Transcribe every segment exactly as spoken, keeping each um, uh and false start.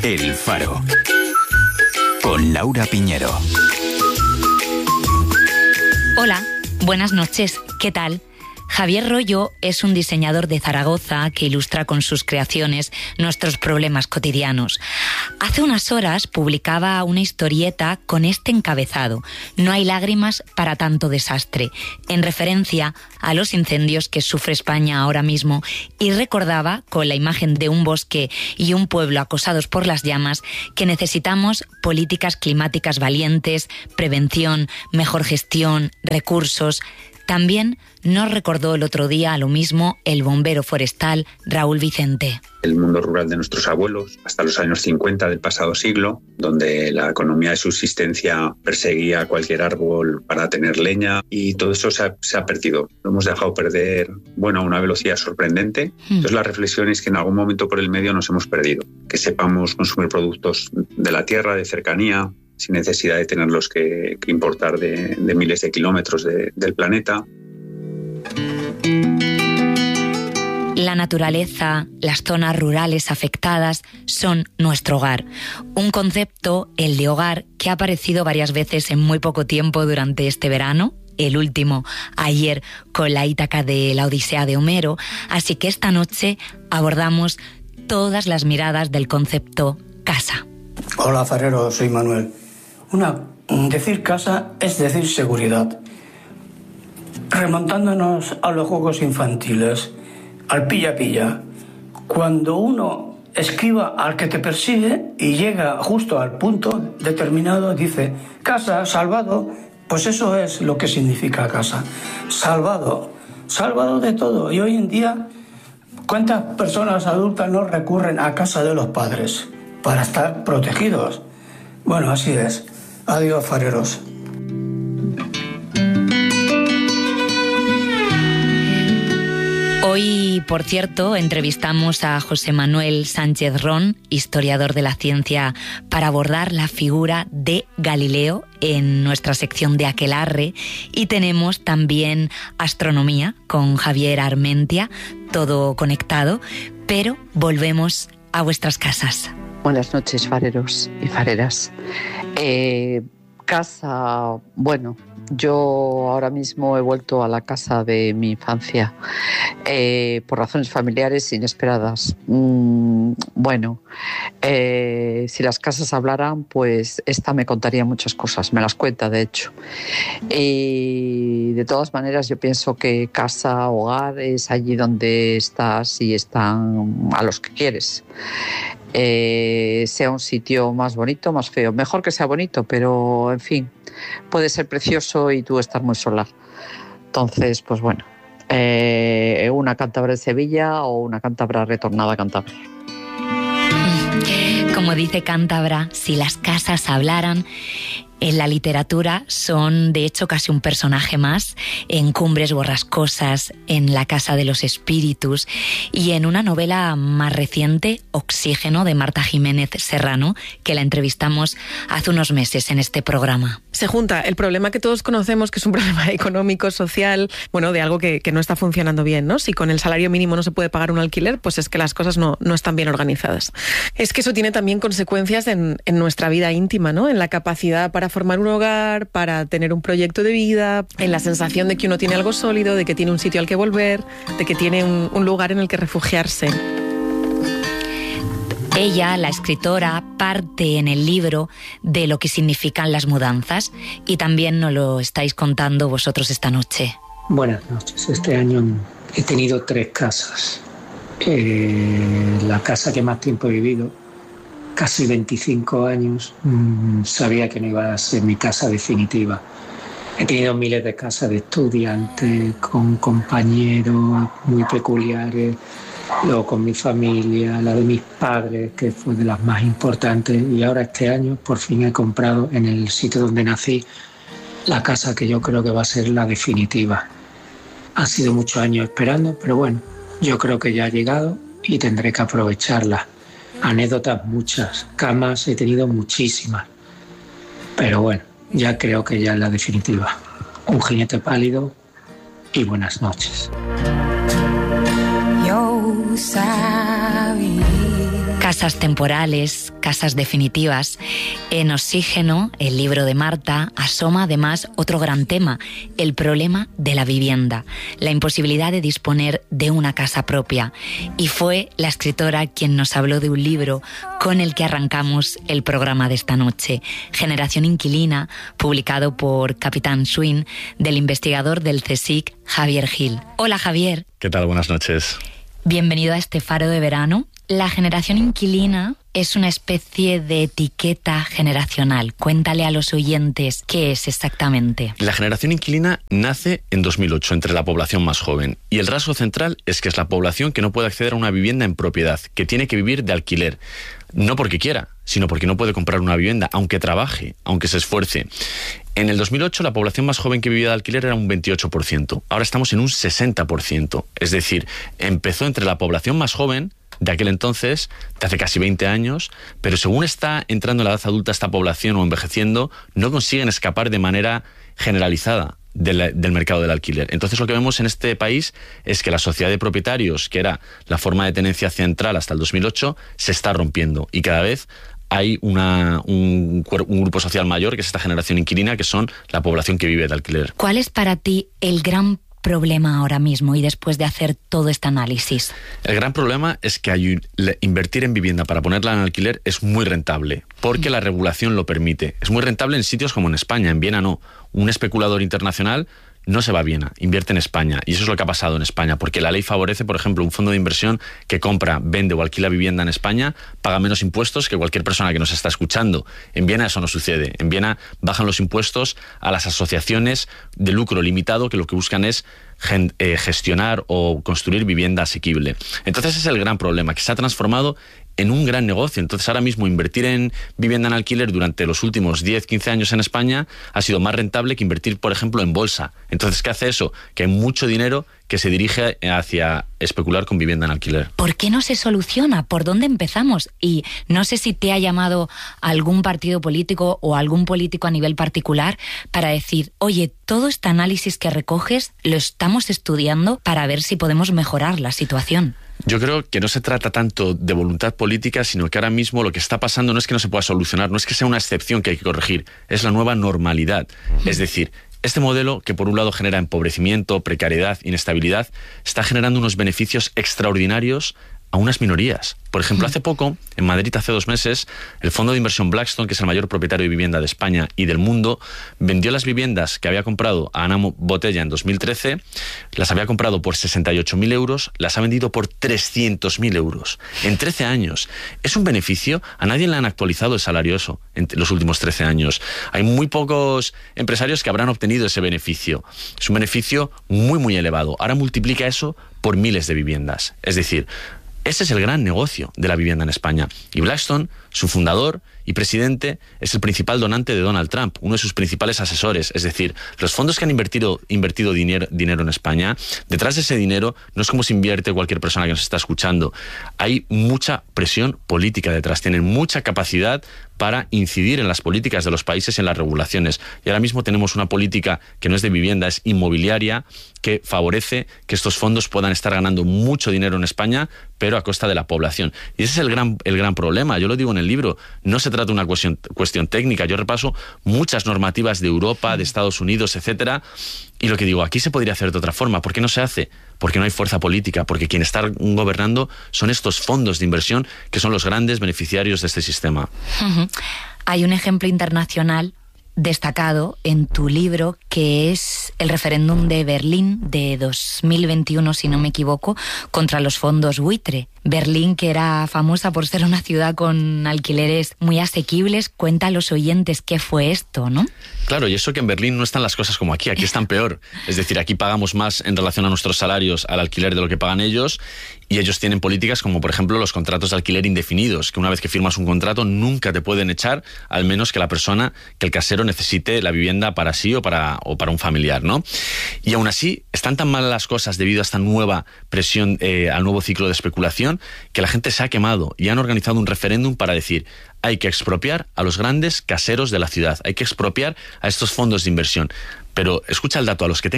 El Faro, con Laura Piñero. Hola, buenas noches, ¿qué tal? Javier Rollo es un diseñador de Zaragoza que ilustra con sus creaciones nuestros problemas cotidianos. Hace unas horas publicaba una historieta con este encabezado: No hay lágrimas para tanto desastre, en referencia a los incendios que sufre España ahora mismo, y recordaba, con la imagen de un bosque y un pueblo acosados por las llamas, que necesitamos políticas climáticas valientes, prevención, mejor gestión, recursos. También nos recordó el otro día lo mismo el bombero forestal Raúl Vicente. El mundo rural de nuestros abuelos, hasta los años cincuenta del pasado siglo, donde la economía de subsistencia perseguía cualquier árbol para tener leña, y todo eso se ha, se ha perdido. Lo hemos dejado perder, bueno, a una velocidad sorprendente. Mm. Entonces la reflexión es que en algún momento por el medio nos hemos perdido. Que sepamos consumir productos de la tierra, de cercanía, sin necesidad de tenerlos que, que importar de, de miles de kilómetros de, del planeta. La naturaleza, las zonas rurales afectadas son nuestro hogar. Un concepto, el de hogar, que ha aparecido varias veces en muy poco tiempo durante este verano. El último, ayer, con la Ítaca de la Odisea de Homero. Así que esta noche abordamos todas las miradas del concepto casa. Hola, farero, soy Manuel. Una, decir casa es decir seguridad. Remontándonos a los juegos infantiles, al pilla-pilla, cuando uno esquiva al que te persigue y llega justo al punto determinado, dice, casa, salvado, pues eso es lo que significa casa. Salvado, salvado de todo. Y hoy en día, ¿cuántas personas adultas no recurren a casa de los padres para estar protegidos? Bueno, así es. Adiós, fareros. Hoy, por cierto, entrevistamos a José Manuel Sánchez Ron, historiador de la ciencia, para abordar la figura de Galileo en nuestra sección de Aquelarre, y tenemos también astronomía con Javier Armentia, todo conectado, pero volvemos a vuestras casas. Buenas noches, fareros y fareras. Eh, casa, bueno, yo ahora mismo he vuelto a la casa de mi infancia eh, por razones familiares inesperadas. Mm, bueno, eh, si las casas hablaran, pues esta me contaría muchas cosas, me las cuenta de hecho. Y de todas maneras yo pienso que casa, hogar, es allí donde estás y están a los que quieres. Eh, sea un sitio más bonito, más feo. Mejor que sea bonito, pero en fin, puede ser precioso y tú estar muy sola. Entonces, pues bueno, eh, una cántabra de Sevilla o una cántabra retornada a Cantabria. Como dice Cántabra, si las casas hablaran. En la literatura son, de hecho, casi un personaje más, en Cumbres borrascosas, en La casa de los espíritus, y en una novela más reciente, Oxígeno, de Marta Jiménez Serrano, que la entrevistamos hace unos meses en este programa. Se junta el problema que todos conocemos, que es un problema económico, social, bueno, de algo que, que no está funcionando bien, ¿no? Si con el salario mínimo no se puede pagar un alquiler, pues es que las cosas no, no están bien organizadas. Es que eso tiene también consecuencias en, en nuestra vida íntima, ¿no? En la capacidad para formar un hogar, para tener un proyecto de vida, en la sensación de que uno tiene algo sólido, de que tiene un sitio al que volver, de que tiene un, un lugar en el que refugiarse. Ella, la escritora, parte en el libro de lo que significan las mudanzas, y también nos lo estáis contando vosotros esta noche. Buenas noches. Este año he tenido tres casas. Eh, la casa que más tiempo he vivido, casi veinticinco años, mmm, sabía que no iba a ser mi casa definitiva. He tenido miles de casas de estudiantes, con compañeros muy peculiares, luego con mi familia, la de mis padres, que fue de las más importantes, y ahora este año por fin he comprado en el sitio donde nací la casa que yo creo que va a ser la definitiva. Ha sido muchos años esperando, pero bueno, yo creo que ya ha llegado y tendré que aprovecharla. Anécdotas muchas, camas he tenido muchísimas, pero bueno, ya creo que ya es la definitiva. Un jinete pálido y buenas noches. Casas temporales, casas definitivas. En Oxígeno, el libro de Marta, asoma además otro gran tema, el problema de la vivienda, la imposibilidad de disponer de una casa propia. Y fue la escritora quien nos habló de un libro con el que arrancamos el programa de esta noche, Generación Inquilina, publicado por Capitán Swing, del investigador del CSIC, Javier Gil. Hola, Javier. ¿Qué tal? Buenas noches. Bienvenido a este faro de verano. La generación inquilina es una especie de etiqueta generacional. Cuéntale a los oyentes qué es exactamente. La generación inquilina nace en dos mil ocho entre la población más joven y el rasgo central es que es la población que no puede acceder a una vivienda en propiedad, que tiene que vivir de alquiler. No porque quiera, sino porque no puede comprar una vivienda, aunque trabaje, aunque se esfuerce. En el dos mil ocho la población más joven que vivía de alquiler era un veintiocho por ciento. Ahora estamos en un sesenta por ciento. Es decir, empezó entre la población más joven de aquel entonces, de hace casi veinte años, pero según está entrando en la edad adulta esta población o envejeciendo, no consiguen escapar de manera generalizada del, del mercado del alquiler. Entonces lo que vemos en este país es que la sociedad de propietarios, que era la forma de tenencia central hasta el dos mil ocho, se está rompiendo y cada vez hay una, un, un grupo social mayor, que es esta generación inquilina, que son la población que vive de alquiler. ¿Cuál es para ti el gran problema ahora mismo y después de hacer todo este análisis? El gran problema es que hay, invertir en vivienda para ponerla en alquiler es muy rentable, porque la regulación lo permite. Es muy rentable en sitios como en España, en Viena no. Un especulador internacional no se va a Viena, invierte en España. Y eso es lo que ha pasado en España, porque la ley favorece, por ejemplo, un fondo de inversión que compra, vende o alquila vivienda en España, paga menos impuestos que cualquier persona que nos está escuchando. En Viena eso no sucede. En Viena bajan los impuestos a las asociaciones de lucro limitado que lo que buscan es gestionar o construir vivienda asequible. Entonces ese es el gran problema, que se ha transformado en un gran negocio. Entonces ahora mismo invertir en vivienda en alquiler durante los últimos diez, quince años en España ha sido más rentable que invertir, por ejemplo, en bolsa. Entonces, ¿qué hace eso? Que hay mucho dinero que se dirige hacia especular con vivienda en alquiler. ¿Por qué no se soluciona? ¿Por dónde empezamos? Y no sé si te ha llamado algún partido político o algún político a nivel particular para decir, oye, todo este análisis que recoges lo estamos estudiando para ver si podemos mejorar la situación. Yo creo que no se trata tanto de voluntad política, sino que ahora mismo lo que está pasando no es que no se pueda solucionar, no es que sea una excepción que hay que corregir, es la nueva normalidad. Es decir, este modelo, que por un lado genera empobrecimiento, precariedad, inestabilidad, está generando unos beneficios extraordinarios a unas minorías. Por ejemplo, hace poco, en Madrid, hace dos meses, el fondo de inversión Blackstone, que es el mayor propietario de vivienda de España y del mundo, vendió las viviendas que había comprado a Ana Botella en dos mil trece, las había comprado por sesenta y ocho mil euros, las ha vendido por trescientos mil euros. En trece años. Es un beneficio, a nadie le han actualizado el salario eso en los últimos trece años. Hay muy pocos empresarios que habrán obtenido ese beneficio. Es un beneficio muy, muy elevado. Ahora multiplica eso por miles de viviendas. Es decir, ese es el gran negocio de la vivienda en España. Y Blackstone, su fundador y presidente, es el principal donante de Donald Trump, uno de sus principales asesores. Es decir, los fondos que han invertido, invertido dinero, dinero en España, detrás de ese dinero no es como se invierte cualquier persona que nos está escuchando. Hay mucha presión política detrás, tienen mucha capacidad para incidir en las políticas de los países y en las regulaciones. Y ahora mismo tenemos una política que no es de vivienda, es inmobiliaria, que favorece que estos fondos puedan estar ganando mucho dinero en España, pero a costa de la población. Y ese es el gran, el gran problema. Yo lo digo en el libro, no se trata de una cuestión, cuestión técnica. Yo repaso muchas normativas de Europa, de Estados Unidos, etcétera, y lo que digo, aquí se podría hacer de otra forma. ¿Por qué no se hace? Porque no hay fuerza política, porque quien está gobernando son estos fondos de inversión que son los grandes beneficiarios de este sistema. Uh-huh. Hay un ejemplo internacional destacado en tu libro, que es el referéndum de Berlín de dos mil veintiuno, si no me equivoco, contra los fondos buitre. Berlín, que era famosa por ser una ciudad con alquileres muy asequibles, cuenta a los oyentes qué fue esto, ¿no? Claro, y eso que en Berlín no están las cosas como aquí, aquí están peor. Es decir, aquí pagamos más en relación a nuestros salarios al alquiler de lo que pagan ellos, y ellos tienen políticas como, por ejemplo, los contratos de alquiler indefinidos, que una vez que firmas un contrato nunca te pueden echar, al menos que la persona, que el casero necesite la vivienda para sí o para, o para un familiar, ¿no? Y aún así, están tan mal las cosas debido a esta nueva presión, eh, al nuevo ciclo de especulación, que la gente se ha quemado y han organizado un referéndum para decir: hay que expropiar a los grandes caseros de la ciudad, hay que expropiar a estos fondos de inversión. Pero escucha el dato, a los que tengan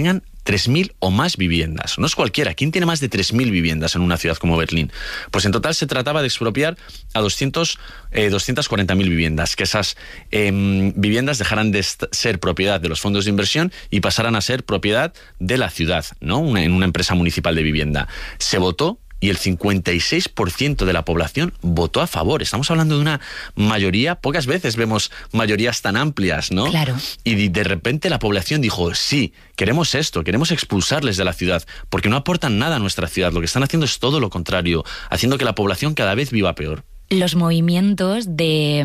tres mil o más viviendas. No es cualquiera. ¿Quién tiene más de tres mil viviendas en una ciudad como Berlín? Pues en total se trataba de expropiar a doscientos, eh, doscientas cuarenta mil viviendas, que esas eh, viviendas dejaran de ser propiedad de los fondos de inversión y pasaran a ser propiedad de la ciudad, ¿no? Una, en una empresa municipal de vivienda. Se votó y el cincuenta y seis por ciento de la población votó a favor. Estamos hablando de una mayoría, pocas veces vemos mayorías tan amplias, ¿no? Claro. Y de repente la población dijo, sí, queremos esto, queremos expulsarles de la ciudad, porque no aportan nada a nuestra ciudad. Lo que están haciendo es todo lo contrario, haciendo que la población cada vez viva peor. Los movimientos de,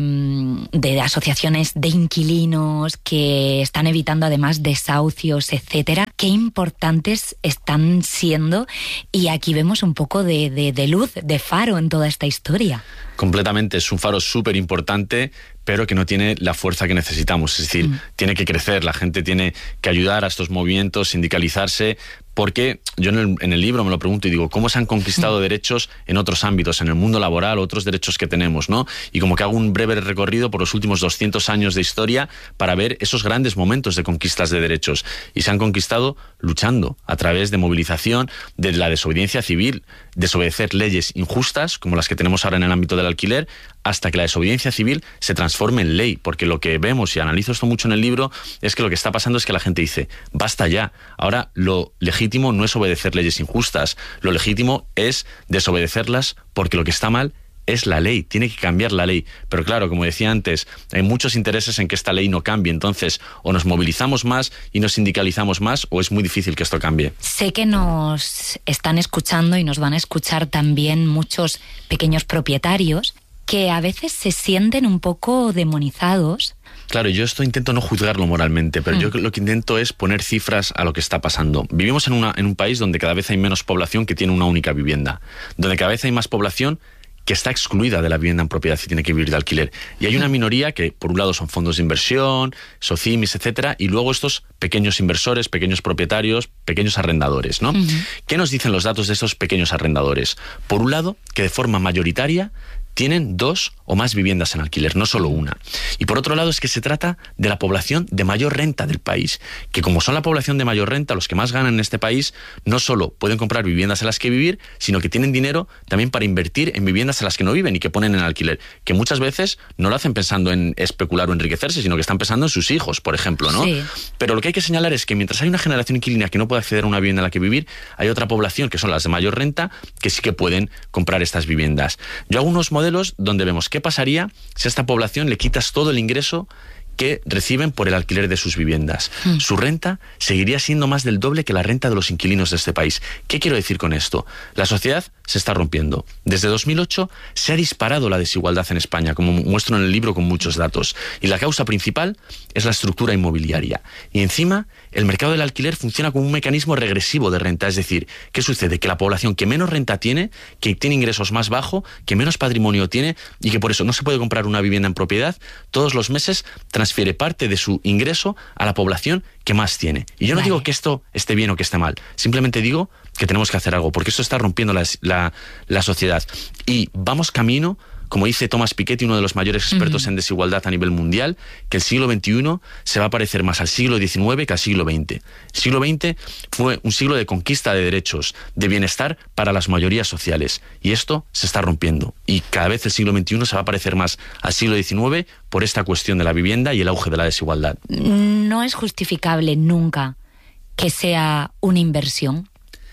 de asociaciones de inquilinos que están evitando además desahucios, etcétera, qué importantes están siendo, y aquí vemos un poco de, de, de luz, de faro en toda esta historia. Completamente, es un faro súper importante, pero que no tiene la fuerza que necesitamos. Es decir, mm. tiene que crecer, la gente tiene que ayudar a estos movimientos, sindicalizarse, porque yo en el, en el libro me lo pregunto y digo, ¿cómo se han conquistado mm. derechos en otros ámbitos, en el mundo laboral, otros derechos que tenemos, ¿no? Y como que hago un breve recorrido por los últimos doscientos años de historia para ver esos grandes momentos de conquistas de derechos. Y se han conquistado luchando a través de movilización, de la desobediencia civil, desobedecer leyes injustas, como las que tenemos ahora en el ámbito del alquiler, hasta que la desobediencia civil se transforme en ley, porque lo que vemos, y analizo esto mucho en el libro, es que lo que está pasando es que la gente dice, basta ya, ahora lo legítimo no es obedecer leyes injustas, lo legítimo es desobedecerlas porque lo que está mal es la ley, tiene que cambiar la ley. Pero claro, como decía antes, hay muchos intereses en que esta ley no cambie, entonces o nos movilizamos más y nos sindicalizamos más, o es muy difícil que esto cambie. Sé que nos están escuchando y nos van a escuchar también muchos pequeños propietarios que a veces se sienten un poco demonizados. Claro, yo esto intento no juzgarlo moralmente, pero mm. yo lo que intento es poner cifras a lo que está pasando. Vivimos en, una, en un país donde cada vez hay menos población que tiene una única vivienda, donde cada vez hay más población que está excluida de la vivienda en propiedad y tiene que vivir de alquiler. Y hay una minoría que, por un lado, son fondos de inversión, SOCIMIS, etcétera, y luego estos pequeños inversores, pequeños propietarios, pequeños arrendadores, ¿no? Uh-huh. ¿Qué nos dicen los datos de esos pequeños arrendadores? Por un lado, que de forma mayoritaria tienen dos o más viviendas en alquiler, no solo una. Y por otro lado es que se trata de la población de mayor renta del país, que como son la población de mayor renta, los que más ganan en este país, no solo pueden comprar viviendas en las que vivir, sino que tienen dinero también para invertir en viviendas en las que no viven y que ponen en alquiler, que muchas veces no lo hacen pensando en especular o enriquecerse, sino que están pensando en sus hijos, por ejemplo, ¿no? Sí. Pero lo que hay que señalar es que mientras hay una generación inquilina que no puede acceder a una vivienda en la que vivir, hay otra población, que son las de mayor renta, que sí que pueden comprar estas viviendas. Yo hago unos modelos donde vemos qué pasaría si a esta población le quitas todo el ingreso que reciben por el alquiler de sus viviendas. Mm. Su renta seguiría siendo más del doble que la renta de los inquilinos de este país. ¿Qué quiero decir con esto? La sociedad se está rompiendo. Desde dos mil ocho se ha disparado la desigualdad en España, como muestro en el libro con muchos datos. Y la causa principal es la estructura inmobiliaria. Y encima, el mercado del alquiler funciona como un mecanismo regresivo de renta. Es decir, ¿qué sucede? Que la población que menos renta tiene, que tiene ingresos más bajos, que menos patrimonio tiene y que por eso no se puede comprar una vivienda en propiedad, todos los meses transfiere parte de su ingreso a la población que más tiene. Y yo no vale. digo que esto esté bien o que esté mal, simplemente digo que tenemos que hacer algo, porque esto está rompiendo la, la, la sociedad. Y vamos camino, como dice Thomas Piketty, uno de los mayores expertos uh-huh. en desigualdad a nivel mundial, que el siglo veintiuno se va a parecer más al siglo diecinueve que al siglo veinte. El siglo veinte fue un siglo de conquista de derechos, de bienestar para las mayorías sociales. Y esto se está rompiendo. Y cada vez el siglo veintiuno se va a parecer más al siglo diecinueve por esta cuestión de la vivienda y el auge de la desigualdad. No es justificable nunca que sea una inversión.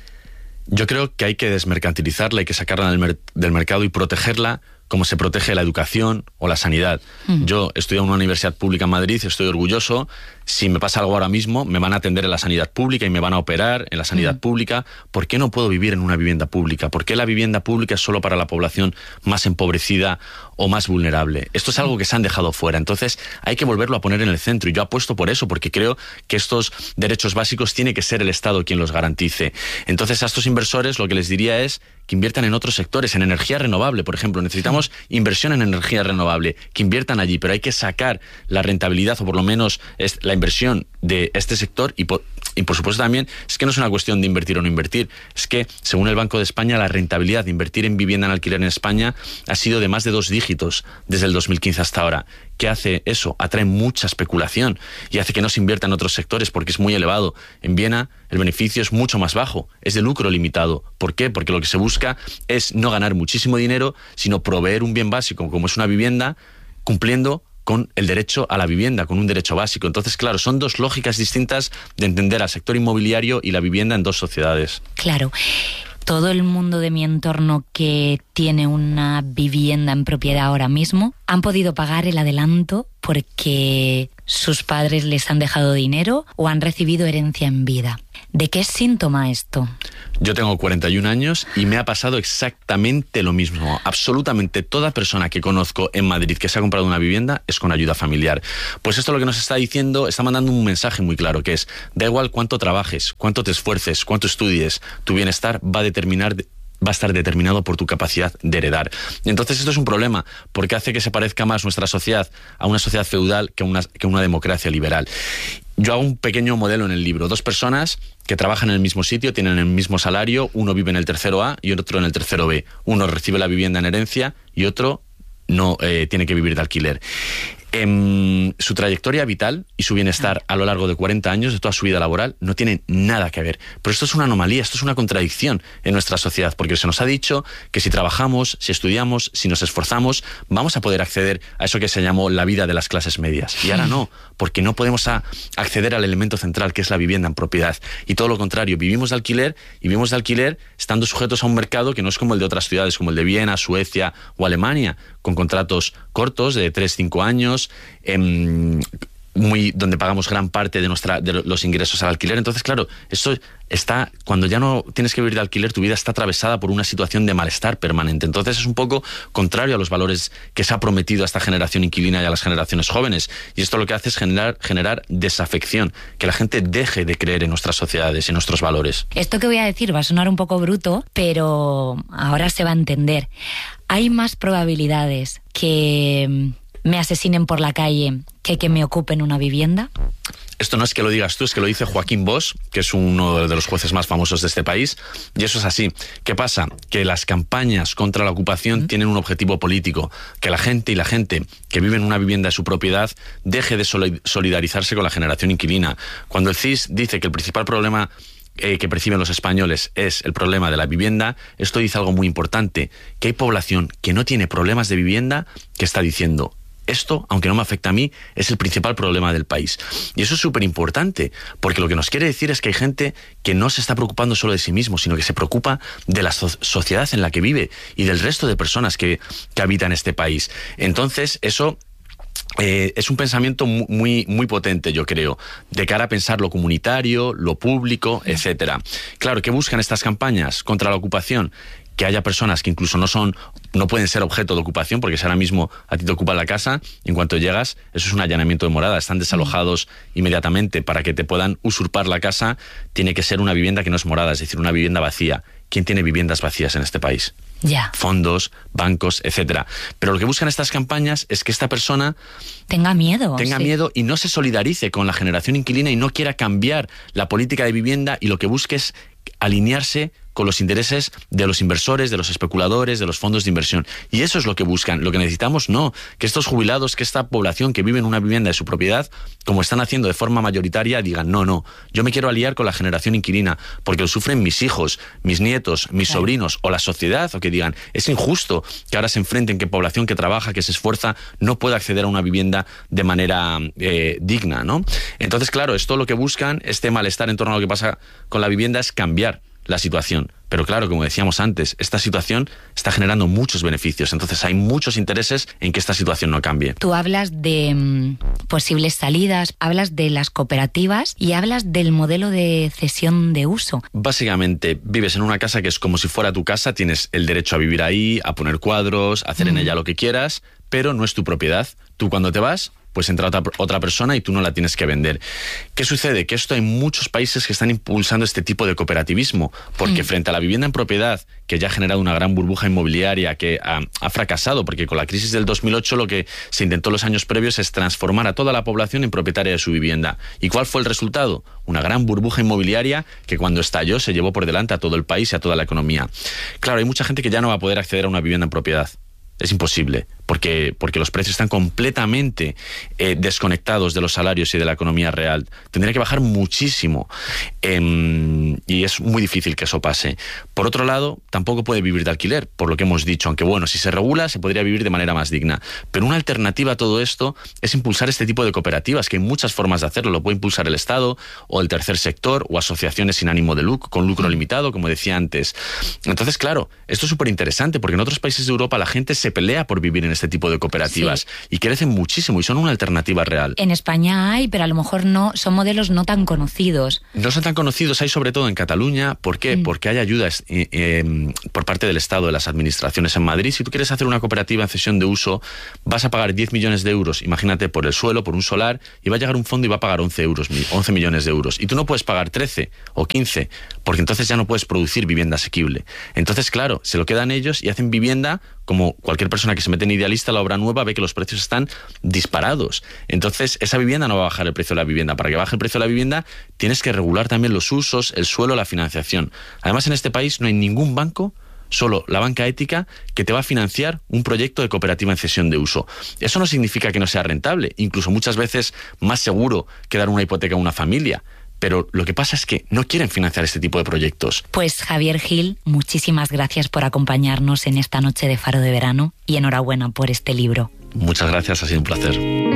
Yo creo que hay que desmercantilizarla, hay que sacarla del, mer- del mercado y protegerla como se protege la educación o la sanidad. Mm. Yo estudio en una universidad pública en Madrid, estoy orgulloso. Si me pasa algo ahora mismo, me van a atender en la sanidad pública y me van a operar en la sanidad mm. pública. ¿Por qué no puedo vivir en una vivienda pública? ¿Por qué la vivienda pública es solo para la población más empobrecida o más vulnerable? Esto es algo que se han dejado fuera. Entonces hay que volverlo a poner en el centro. Y yo apuesto por eso, porque creo que estos derechos básicos tiene que ser el Estado quien los garantice. Entonces a estos inversores lo que les diría es que inviertan en otros sectores, en energía renovable, por ejemplo. Necesitamos inversión en energía renovable, que inviertan allí, pero hay que sacar la rentabilidad o por lo menos la inversión de este sector y por, y por supuesto también es que no es una cuestión de invertir o no invertir, es que según el Banco de España la rentabilidad de invertir en vivienda en alquiler en España ha sido de más de dos dígitos desde el dos mil quince hasta ahora. ¿qué hace eso? Atrae mucha especulación y hace que no se invierta en otros sectores porque es muy elevado. En Viena el beneficio es mucho más bajo, es de lucro limitado. ¿Por qué? Porque lo que se busca es no ganar muchísimo dinero, sino proveer un bien básico, como es una vivienda, cumpliendo con el derecho a la vivienda, con un derecho básico. Entonces, claro, son dos lógicas distintas de entender al sector inmobiliario y la vivienda en dos sociedades. Claro. Todo el mundo de mi entorno que tiene una vivienda en propiedad ahora mismo han podido pagar el adelanto porque sus padres les han dejado dinero o han recibido herencia en vida. ¿De qué es síntoma esto? Yo tengo cuarenta y un años y me ha pasado exactamente lo mismo. Absolutamente toda persona que conozco en Madrid que se ha comprado una vivienda es con ayuda familiar. Pues esto lo que nos está diciendo, está mandando un mensaje muy claro, que es, da igual cuánto trabajes, cuánto te esfuerces, cuánto estudies, tu bienestar va a determinar... va a estar determinado por tu capacidad de heredar. Y entonces esto es un problema, porque hace que se parezca más nuestra sociedad a una sociedad feudal que a una, que una democracia liberal. Yo hago un pequeño modelo en el libro. Dos personas que trabajan en el mismo sitio, tienen el mismo salario, uno vive en el tercero A y otro en el tercero B. Uno recibe la vivienda en herencia y otro no eh, tiene que vivir de alquiler. En su trayectoria vital y su bienestar a lo largo de cuarenta años de toda su vida laboral no tienen nada que ver. Pero esto es una anomalía, esto es una contradicción en nuestra sociedad, porque se nos ha dicho que si trabajamos, si estudiamos, si nos esforzamos, vamos a poder acceder a eso que se llamó la vida de las clases medias. Y ahora no, porque no podemos a acceder al elemento central, que es la vivienda en propiedad. Y todo lo contrario, vivimos de alquiler y vivimos de alquiler estando sujetos a un mercado que no es como el de otras ciudades, como el de Viena, Suecia o Alemania, con contratos cortos de tres a cinco años, Eh, muy, donde pagamos gran parte de, nuestra, de los ingresos al alquiler. Entonces, claro, esto está, cuando ya no tienes que vivir de alquiler, tu vida está atravesada por una situación de malestar permanente. Entonces es un poco contrario a los valores que se ha prometido a esta generación inquilina y a las generaciones jóvenes. Y esto lo que hace es generar, generar desafección, que la gente deje de creer en nuestras sociedades y nuestros valores. Esto que voy a decir va a sonar un poco bruto, pero ahora se va a entender. Hay más probabilidades que me asesinen por la calle que que me ocupen una vivienda. Esto no es que lo digas tú, es que lo dice Joaquín Bosch, que es uno de los jueces más famosos de este país, y eso es así. ¿Qué pasa? Que las campañas contra la ocupación ¿Mm? tienen un objetivo político, que la gente y la gente que vive en una vivienda de su propiedad deje de solidarizarse con la generación inquilina. Cuando el C I S dice que el principal problema Eh, que perciben los españoles es el problema de la vivienda, esto dice algo muy importante, que hay población que no tiene problemas de vivienda que está diciendo, esto, aunque no me afecta a mí, es el principal problema del país. Y eso es súper importante, porque lo que nos quiere decir es que hay gente que no se está preocupando solo de sí mismo, sino que se preocupa de la so- sociedad en la que vive y del resto de personas que, que habitan este país. Entonces, eso... Eh, es un pensamiento muy, muy potente, yo creo, de cara a pensar lo comunitario, lo público, etcétera. Claro, ¿qué buscan estas campañas contra la ocupación? Que haya personas que incluso no son, no pueden ser objeto de ocupación, porque si ahora mismo a ti te ocupan la casa, en cuanto llegas, eso es un allanamiento de morada, están desalojados inmediatamente. Para que te puedan usurpar la casa, tiene que ser una vivienda que no es morada, es decir, una vivienda vacía. ¿Quién tiene viviendas vacías en este país? Ya. Fondos, bancos, etcétera. Pero lo que buscan estas campañas es que esta persona tenga miedo. Tenga sí. miedo y no se solidarice con la generación inquilina y no quiera cambiar la política de vivienda, y lo que busque es alinearse con los intereses de los inversores, de los especuladores, de los fondos de inversión. Y eso es lo que buscan. Lo que necesitamos no, que estos jubilados, que esta población que vive en una vivienda de su propiedad, como están haciendo de forma mayoritaria, digan, no, no, yo me quiero aliar con la generación inquilina, porque lo sufren mis hijos, mis nietos, mis claro. sobrinos, o la sociedad, o que digan, es injusto que ahora se enfrenten que población que trabaja, que se esfuerza, no pueda acceder a una vivienda de manera eh, digna, ¿no? Entonces, claro, esto lo que buscan, este malestar en torno a lo que pasa con la vivienda, es cambiar la situación. Pero claro, como decíamos antes, esta situación está generando muchos beneficios, entonces hay muchos intereses en que esta situación no cambie. Tú hablas de mm, posibles salidas, hablas de las cooperativas y hablas del modelo de cesión de uso. Básicamente, vives en una casa que es como si fuera tu casa, tienes el derecho a vivir ahí, a poner cuadros, a hacer mm. en ella lo que quieras, pero no es tu propiedad. Tú cuando te vas, pues entra otra, otra persona y tú no la tienes que vender. ¿Qué sucede? Que esto hay muchos países que están impulsando este tipo de cooperativismo, porque mm. frente a la vivienda en propiedad, que ya ha generado una gran burbuja inmobiliaria, que ha, ha fracasado, porque con la crisis del dos mil ocho lo que se intentó en los años previos es transformar a toda la población en propietaria de su vivienda. ¿Y cuál fue el resultado? Una gran burbuja inmobiliaria que cuando estalló se llevó por delante a todo el país y a toda la economía. Claro, hay mucha gente que ya no va a poder acceder a una vivienda en propiedad. Es imposible. porque, porque los precios están completamente eh, desconectados de los salarios y de la economía real. Tendría que bajar muchísimo eh, y es muy difícil que eso pase. Por otro lado, tampoco puede vivir de alquiler, por lo que hemos dicho, aunque bueno, si se regula se podría vivir de manera más digna. Pero una alternativa a todo esto es impulsar este tipo de cooperativas, que hay muchas formas de hacerlo. Lo puede impulsar el Estado o el tercer sector o asociaciones sin ánimo de lucro, con lucro limitado, como decía antes. Entonces, claro, esto es súper interesante porque en otros países de Europa la gente se pelea por vivir en este tipo de cooperativas, sí, y crecen muchísimo y son una alternativa real. En España hay, pero a lo mejor no, son modelos no tan conocidos. No son tan conocidos, hay sobre todo en Cataluña. ¿Por qué? Mm. Porque hay ayudas eh, eh, por parte del Estado, de las administraciones. En Madrid, si tú quieres hacer una cooperativa en cesión de uso, vas a pagar diez millones de euros, imagínate, por el suelo, por un solar, y va a llegar un fondo y va a pagar once euros, once millones de euros. Y tú no puedes pagar trece o quince, porque entonces ya no puedes producir vivienda asequible. Entonces, claro, se lo quedan ellos y hacen vivienda, como cualquier persona que se mete en Idealista, la obra nueva, ve que los precios están disparados. Entonces, esa vivienda no va a bajar el precio de la vivienda. Para que baje el precio de la vivienda, tienes que regular también los usos, el suelo, la financiación. Además, en este país no hay ningún banco, solo la banca ética, que te va a financiar un proyecto de cooperativa en cesión de uso. Eso no significa que no sea rentable, incluso muchas veces más seguro que dar una hipoteca a una familia. Pero lo que pasa es que no quieren financiar este tipo de proyectos. Pues Javier Gil, muchísimas gracias por acompañarnos en esta noche de Faro de Verano y enhorabuena por este libro. Muchas gracias, ha sido un placer.